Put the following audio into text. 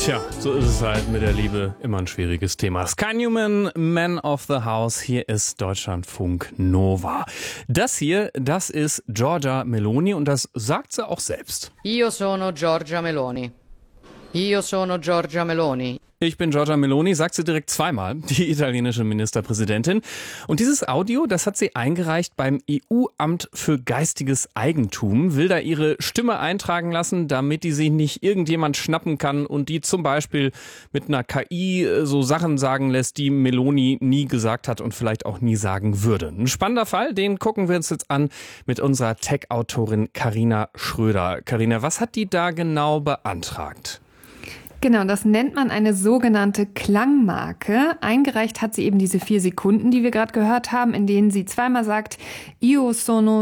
Tja, so ist es halt mit der Liebe, immer ein schwieriges Thema. Sky Newman, Man of the House, hier ist Deutschlandfunk Nova. Das hier, das ist Giorgia Meloni und das sagt sie auch selbst. Io sono Giorgia Meloni. Io sono Giorgia Meloni. Ich bin Giorgia Meloni, sagt sie direkt zweimal, die italienische Ministerpräsidentin. Und dieses Audio, das hat sie eingereicht beim EU-Amt für geistiges Eigentum, will da ihre Stimme eintragen lassen, damit die sich nicht irgendjemand schnappen kann und die zum Beispiel mit einer KI so Sachen sagen lässt, die Meloni nie gesagt hat und vielleicht auch nie sagen würde. Ein spannender Fall, den gucken wir uns jetzt an mit unserer Tech-Autorin Carina Schröder. Carina, was hat die da genau beantragt? Genau, das nennt man eine sogenannte Klangmarke. Eingereicht hat sie eben diese 4 Sekunden, die wir gerade gehört haben, in denen sie zweimal sagt, Io sono